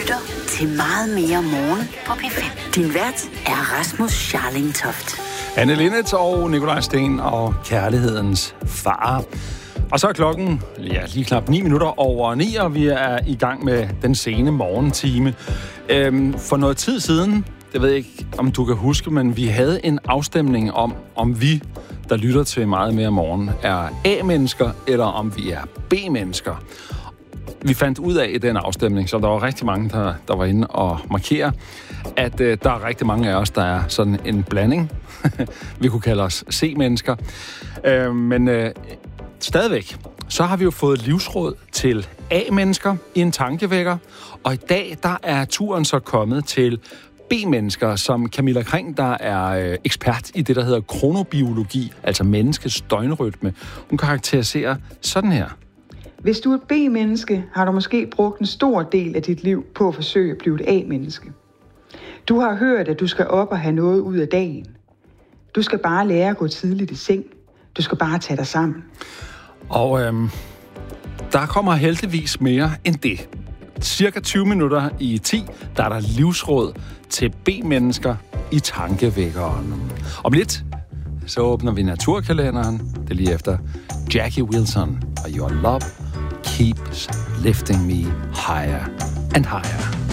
lytter til Meget mere morgen på P5. Din vært er Rasmus Scharling Toft. Anne Linnet og Nikolaj Sten og kærlighedens far. Og så er klokken lige knap 9 minutter over 9, og vi er i gang med den sene morgentime. For noget tid siden, det ved jeg ikke, om du kan huske, men vi havde en afstemning om vi, der lytter til Meget mere morgen, er A-mennesker, eller om vi er B-mennesker. Vi fandt ud af i den afstemning, så der var rigtig mange, der var inde og markere, at der er rigtig mange af os, der er sådan en blanding. Vi kunne kalde os C-mennesker. Men stadigvæk, så har vi jo fået livsråd til A-mennesker i en tankevækker. Og i dag, der er turen så kommet til B-mennesker, som Camilla Kring, der er ekspert i det, der hedder kronobiologi, altså menneskets døgnrytme. Hun karakteriserer sådan her. Hvis du er et B-menneske, har du måske brugt en stor del af dit liv på at forsøge at blive et A-menneske. Du har hørt, at du skal op og have noget ud af dagen. Du skal bare lære at gå tidligt i seng. Du skal bare tage dig sammen. Og der kommer heldigvis mere end det. Cirka 20 minutter i 10, der er der livsråd til B-mennesker i tankevækkeren. Om lidt, så åbner vi naturkalenderen. Det er lige efter Jackie Wilson og Your Love Keeps Lifting Me Higher and Higher.